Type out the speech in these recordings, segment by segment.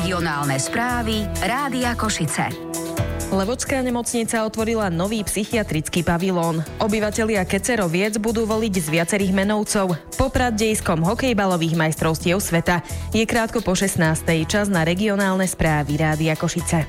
Regionálne správy Rádia Košice. Levočská nemocnica otvorila nový psychiatrický pavilón. Obyvatelia Keceroviec budú voliť z viacerých menovcov. Poprad dejskom hokejbalových majstrovstiev sveta. Je krátko po 16:00, čas na regionálne správy Rádia Košice.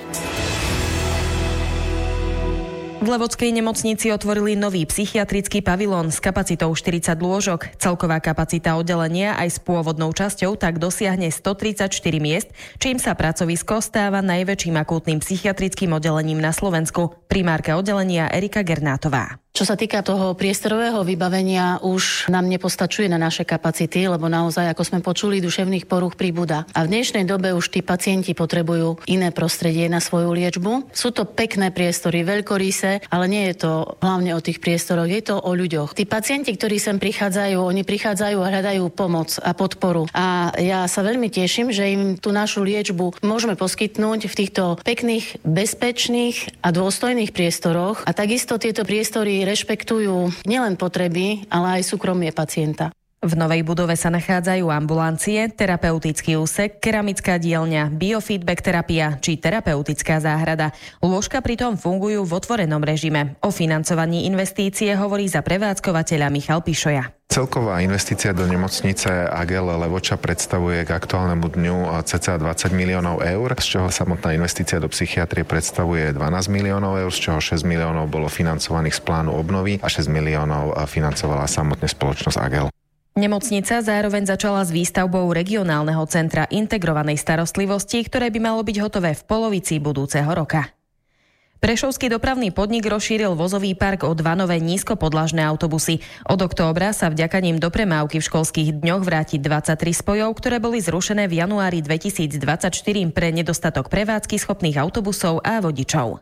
V Levočskej nemocnici otvorili nový psychiatrický pavilón s kapacitou 40 lôžok. Celková kapacita oddelenia aj s pôvodnou časťou tak dosiahne 134 miest, čím sa pracovisko stáva najväčším akútnym psychiatrickým oddelením na Slovensku. Primárka oddelenia Erika Gernátová. Čo sa týka toho priestorového vybavenia, už nám nepostačuje na naše kapacity, lebo naozaj, ako sme počuli, duševných porúch pribúda. A v dnešnej dobe už tí pacienti potrebujú iné prostredie na svoju liečbu. Sú to pekné priestory, veľkorysé, ale nie je to hlavne o tých priestoroch, je to o ľuďoch. Tí pacienti, ktorí sem prichádzajú, oni prichádzajú a hľadajú pomoc a podporu. A ja sa veľmi teším, že im tú našu liečbu môžeme poskytnúť v týchto pekných, bezpečných a dôstojných priestoroch. A takisto tieto priestory rešpektujú nielen potreby, ale aj súkromie pacienta. V novej budove sa nachádzajú ambulancie, terapeutický úsek, keramická dielňa, biofeedback terapia či terapeutická záhrada. Lôžka pritom fungujú v otvorenom režime. O financovaní investície hovorí za prevádzkovateľa Michal Pišoja. Celková investícia do nemocnice AGL Levoča predstavuje k aktuálnemu dňu cca 20 miliónov eur, z čoho samotná investícia do psychiatrie predstavuje 12 miliónov eur, z čoho 6 miliónov bolo financovaných z plánu obnovy a 6 miliónov financovala samotne spoločnosť AGL. Nemocnica zároveň začala s výstavbou regionálneho centra integrovanej starostlivosti, ktoré by malo byť hotové v polovici budúceho roka. Prešovský dopravný podnik rozšíril vozový park o 2 nové nízkopodlažné autobusy. Od októbra sa vďaka nim do premávky v školských dňoch vráti 23 spojov, ktoré boli zrušené v januári 2024 pre nedostatok prevádzky schopných autobusov a vodičov.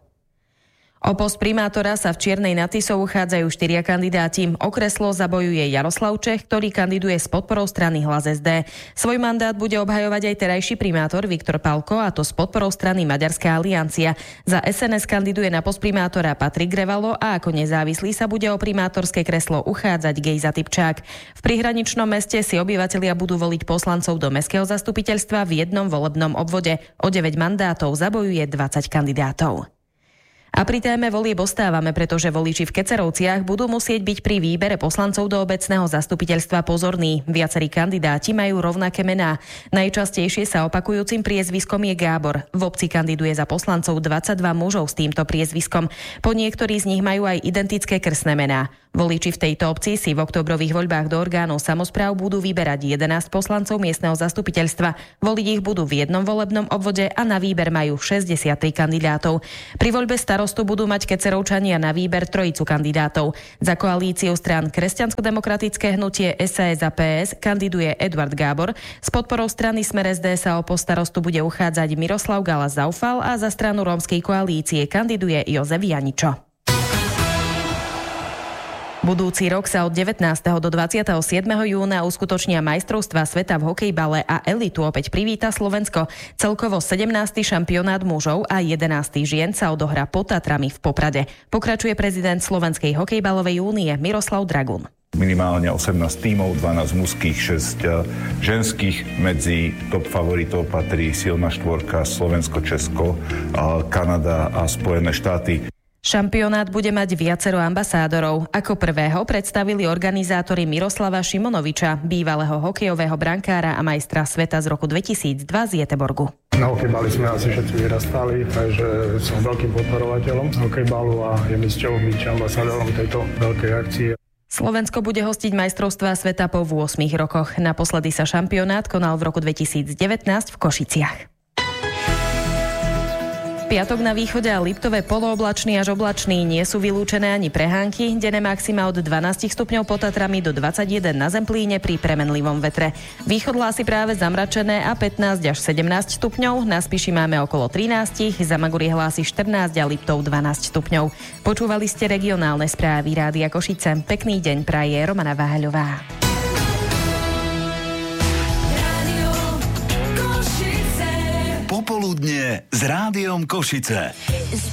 O post primátora sa v Čiernej nad Tisou uchádzajú 4 kandidáti. O kreslo zabojuje Jaroslav Čech, ktorý kandiduje s podporou strany Hlas SD. Svoj mandát bude obhajovať aj terajší primátor Viktor Palko, a to s podporou strany Maďarská aliancia. Za SNS kandiduje na post primátora Patrik Grevalo a ako nezávislý sa bude o primátorské kreslo uchádzať Gejza Typčák. V prihraničnom meste si obyvatelia budú voliť poslancov do mestského zastupiteľstva v jednom volebnom obvode. O 9 mandátov zabojuje 20 kandidátov. A pri téme volieb ostávame, pretože voliči v Kecerovciach budú musieť byť pri výbere poslancov do obecného zastupiteľstva pozorní. Viacerí kandidáti majú rovnaké mená. Najčastejšie sa opakujúcim priezviskom je Gábor. V obci kandiduje za poslancov 22 mužov s týmto priezviskom. Po niektorí z nich majú aj identické krstné mená. Voliči v tejto obci si v októbrových voľbách do orgánov samospráv budú vyberať 11 poslancov miestneho zastupiteľstva. Voliť ich budú v jednom volebnom obvode a na výber majú 63 kandidátov. Pri voľbe starostu budú mať Kecerovčania na výber trojicu kandidátov. Za koalíciu strán Kresťansko-demokratické hnutie SAS a PS kandiduje Eduard Gábor. S podporou strany Smer SD sa o post starostu bude uchádzať Miroslav Gala-Zaufal a za stranu rómskej koalície kandiduje Jozef Janičo. Budúci rok sa od 19. do 27. júna uskutočnia majstrovstvá sveta v hokejbale a elitu opäť privíta Slovensko. Celkovo 17. šampionát mužov a 11. žien sa odohrá pod Tatrami v Poprade. Pokračuje prezident Slovenskej hokejbalovej únie Miroslav Dragun. Minimálne 18 tímov, 12 mužských, 6 ženských. Medzi top favoritov patrí silná štvorka Slovensko, Česko, Kanada a Spojené štáty. Šampionát bude mať viacero ambasádorov. Ako prvého predstavili organizátori Miroslava Šimonoviča, bývalého hokejového brankára a majstra sveta z roku 2002 z Göteborgu. Na hokejbali sme asi všetci vyrastali, takže som veľkým podporovateľom hokejbalu a je mi cťou byť ambasádorom tejto veľkej akcie. Slovensko bude hostiť majstrovstvá sveta po 8 rokoch. Naposledy sa šampionát konal v roku 2019 v Košiciach. Piatok na východe a Liptove polooblačný až oblačný, nie sú vylúčené ani prehánky, denné maxima od 12 stupňov pod Tatrami do 21 na Zemplíne pri premenlivom vetre. Východ hlásí práve zamračené a 15 až 17 stupňov, na Spiši máme okolo 13, Zamagurie hlási 14 a Liptov 12 stupňov. Počúvali ste regionálne správy Rádia Košice. Pekný deň praje Romana Váhaľová. Popoludne s Rádiom Košice.